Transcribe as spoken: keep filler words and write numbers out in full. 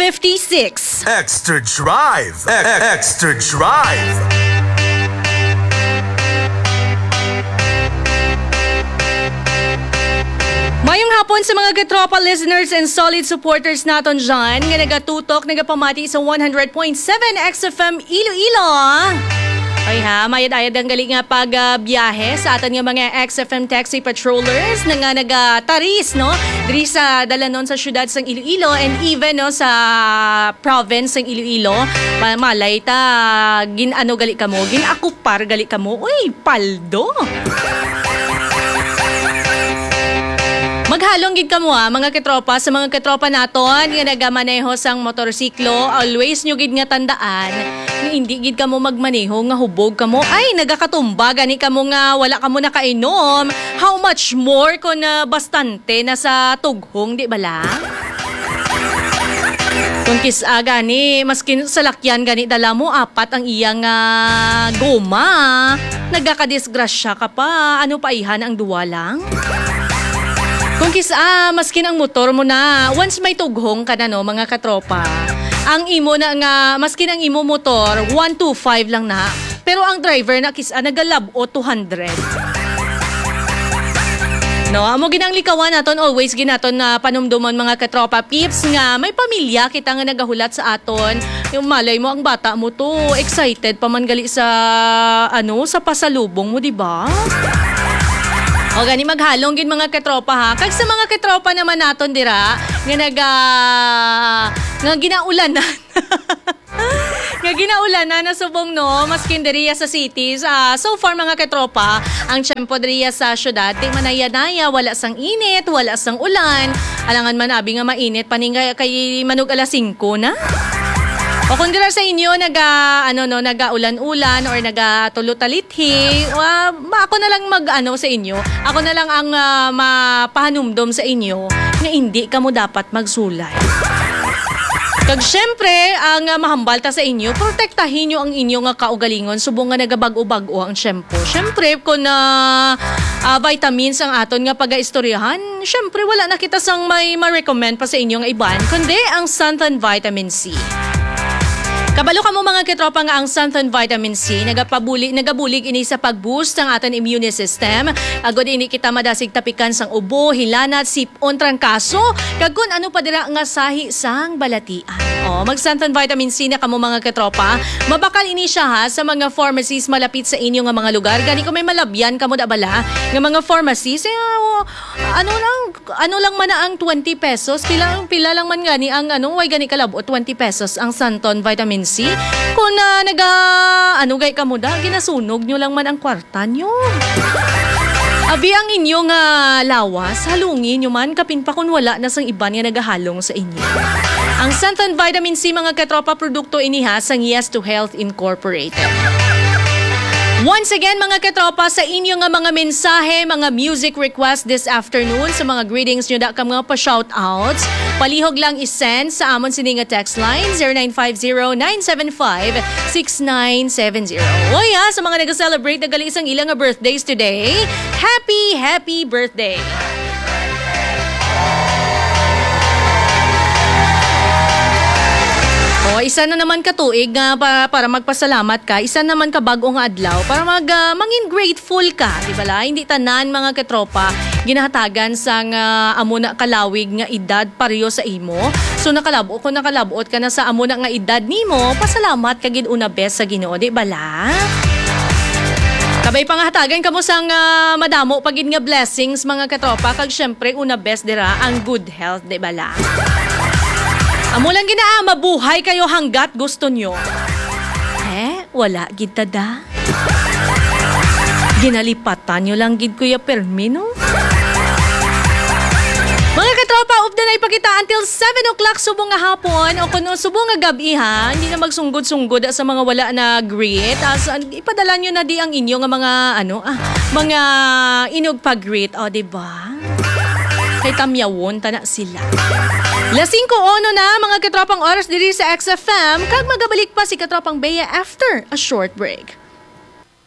fifty-six. Extra Drive. E- Extra Drive. Mayong hapon sa mga katropa listeners and solid supporters naton dyan nga nagatutok, nagapamati sa one hundred point seven X F M Iloilo. Ay ha, mayad-ayad ang galing nga pag-biyahe uh, sa atin nga mga X F M Taxi Patrollers na nga nagataris, no? Diri sa dalanon sa syudad sang Iloilo and even no sa province ng Iloilo. Malay ta, gin-ano gali ka mo, gin-akupar gali ka mo. Uy, paldo! Maghalong gid kamo ha, mga katropa, sa mga katropa naton nga nagamaneho sang motorsiklo, always nyo gid nga tandaan nga hindi gid kamo magmaneho nga hubog kamo ay nagakatumba gani kamo nga wala kamo nakainom. How much more kung na bastante na sa tughong, di bala? Kung kisa gani, maskin sa lakyan gani dala mo apat ang iyang uh, goma, nagakadisgrasya ka pa, ano pa ihan ang duwa lang? Kung kisa, ah, maskin ang motor mo na, once may tughong ka na no, mga katropa, ang imo na nga, maskin ang imo motor, one twenty-five lang na, pero ang driver na kisa, nagalab o two hundred. No, amo ginang likawan naton, always ginaton na panumduman mga katropa peeps nga may pamilya kita nga nagahulat sa aton. Yung malay mo ang bata mo to, excited pa man gali sa ano, sa pasalubong mo, di ba? O gani maghalong gin mga katropa ha. Kag sa mga katropa naman naton dira nga naga nga ginaulanan. nga ginaulanan na subong no maskin diriya sa cities. Uh, so far mga katropa, ang tiyempo diriya sa syudad di manaya-naya, wala sang init, wala sang ulan. Alangan man abi nga mainit paninga kay manug alas singko na. O kung dira sa inyo naga ano no naga-ulan-ulan or naga-tulutalithi, uh, ako na lang mag-ano sa inyo. Ako na lang ang uh, mapahanumdom sa inyo na hindi kamo dapat magsulay. Kag syempre, ang uh, mahambalta sa inyo, protektahin nyo ang inyo nga kaugalingon subong nga nagabag-o-bag-o ang tiyempo. Syempre, kung uh, uh, vitamins ang aton nga pag-aistoryahan, syempre wala na kita sang may ma-recommend pa sa inyo nga iban, kundi ang Santan Vitamin C. Kabalo ka mo mga katropa nga ang Santan Vitamin C nagapabulig nagabulig ini sa pag-boost ang aton immune system. Agod ini kita madasig tapikan sang ubo, hilanat, sipon, trangkaso, kag kun ano pa dira nga sahi sang balatian. Oh, mag Santan Vitamin C na kamo mga katropa. Mabakal ini siya ha sa mga pharmacies malapit sa inyo nga mga lugar. Gani ko may malabyan kamo da bala nga mga pharmacies eh, oh, ano lang ano lang man ang twenty pesos. Pila pila lang man gani ang ano way gani kalabo twenty pesos ang Santan Vitamin C. Kung na uh, naga, ano gay ka mo da, ginasunog nyo lang man ang kwarta nyo. Abi ang inyong uh, lawas, halungin nyo man, kapin pa kung wala na sang iban nga nagahalong sa inyo. Ang Santan Vitamin C, mga katropa, produkto iniha sang Yes to Health Incorporated. Once again mga katropa, sa inyo nga mga mensahe, mga music request this afternoon, sa mga greetings nyo da ka mga pa-shoutouts, palihog lang isend sa amon sini nga text line zero nine five zero nine seven five six nine seven zero. Oy ha, sa mga nag-celebrate na gali isang ilang nga birthdays today, happy, happy birthday! O, isa na naman katuig nga para, para magpasalamat ka, isa naman ka bagong adlaw para mag, uh, mangin grateful ka, di ba la? Hindi tanan mga katropa, ginahatagan sang uh, amuna kalawig nga edad pareho sa imo. So nakalabo, kung nakalabuot ka na sa amuna nga edad nimo, pasalamat ka gid una best sa Ginoo, di ba la? Kabay pangahatagan kamo sang uh, madamo pagid nga blessings mga katropa, kag syempre una best dira ang good health, di ba la? Amo lang ginaa, mabuhay kayo hanggat gusto nyo. Eh, wala gid tada. Ginalipatan nyo lang gid kuya Permino. Mga katropa, upda na ipakita until seven o'clock subong nga hapon o kuno subong nga gabi ha. Hindi na magsunggod-sunggod sa mga wala na greet. As, ipadala nyo na di ang inyo nga mga ano, ah, mga inog pag-greet. O, diba? Kay tamyawon, tana sila. Lasing ko ono na mga katropang oras diri sa X F M kag magabalik pa si katropang Bea after a short break.